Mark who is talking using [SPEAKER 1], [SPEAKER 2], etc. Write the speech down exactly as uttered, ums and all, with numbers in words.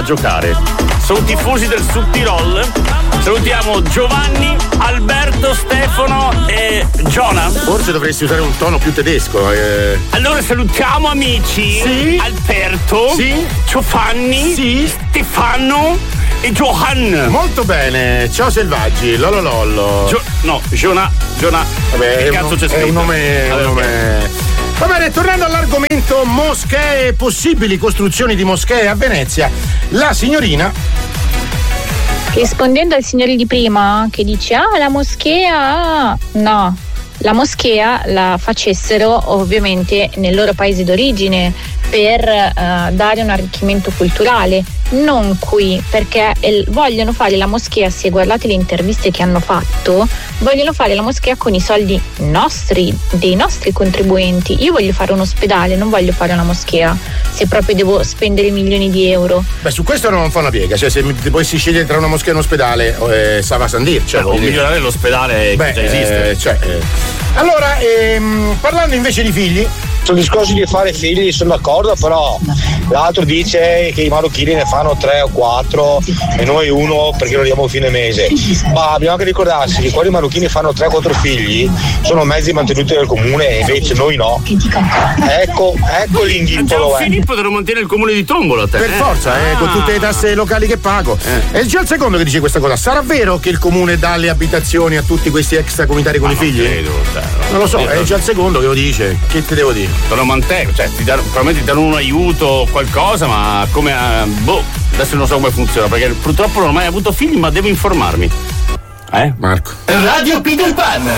[SPEAKER 1] giocare. Sono tifosi del Sud Tirol. Salutiamo Giovanni, Alberto, Stefano e Giona.
[SPEAKER 2] Forse dovresti usare un tono più tedesco. Eh.
[SPEAKER 1] Allora salutiamo amici.
[SPEAKER 2] Sì.
[SPEAKER 1] Alberto.
[SPEAKER 2] Sì.
[SPEAKER 1] Giovanni.
[SPEAKER 2] Sì.
[SPEAKER 1] Stefano e Johan.
[SPEAKER 2] Molto bene. Ciao selvaggi. Lollo lollo.
[SPEAKER 1] Gio- no, Giona. Giona.
[SPEAKER 2] Vabbè,
[SPEAKER 1] che
[SPEAKER 2] è
[SPEAKER 1] cazzo
[SPEAKER 2] un,
[SPEAKER 1] c'è scritto?
[SPEAKER 2] È un nome.
[SPEAKER 1] Vabbè,
[SPEAKER 2] un nome...
[SPEAKER 1] okay.
[SPEAKER 2] Va bene, tornando all'argomento moschee, possibili costruzioni di moschee a Venezia, la signorina.
[SPEAKER 3] Rispondendo al signore di prima che dice ah la moschea, no, la moschea la facessero ovviamente nel loro paese d'origine per uh, dare un arricchimento culturale, non qui, perché el- vogliono fare la moschea, se guardate le interviste che hanno fatto, vogliono fare la moschea con i soldi nostri, dei nostri contribuenti. Io voglio fare un ospedale, non voglio fare una moschea, se proprio devo spendere milioni di euro.
[SPEAKER 2] Beh, su questo non fa una piega, cioè se dovessi scegliere tra una moschea e un ospedale, eh, Sava Sandir, cioè,
[SPEAKER 1] o migliorare l'ospedale
[SPEAKER 2] beh,
[SPEAKER 1] che già esiste.
[SPEAKER 2] Eh, cioè, eh. Allora, ehm, parlando invece di figli.
[SPEAKER 4] Sul discorso di fare figli sono d'accordo, però l'altro dice che i marocchini ne fanno tre o quattro e noi uno perché lo diamo fine mese. Ma dobbiamo anche ricordarsi che quando i marocchini fanno tre o quattro figli sono mezzi mantenuti dal comune e invece noi no. Ecco, ecco l'inghipolo.
[SPEAKER 1] Gian Filippo te lo mantiene il comune di Tombolo a te.
[SPEAKER 2] Per
[SPEAKER 1] eh?
[SPEAKER 2] forza, eh,
[SPEAKER 1] ah.
[SPEAKER 2] con tutte le tasse locali che pago. Eh. È già il secondo che dice questa cosa. Sarà vero che il comune dà le abitazioni a tutti questi extracomunitari con
[SPEAKER 1] Ma
[SPEAKER 2] i figli?
[SPEAKER 1] Non, credo, cioè,
[SPEAKER 2] non lo so, è già il secondo che lo dice. Che te devo dire?
[SPEAKER 1] Te lo mantengo, cioè ti danno, probabilmente ti danno un aiuto o qualcosa, ma come a, boh, adesso non so come funziona, perché purtroppo non ho mai avuto figli, ma devo informarmi. Eh?
[SPEAKER 2] Marco.
[SPEAKER 5] Radio Peter Pan.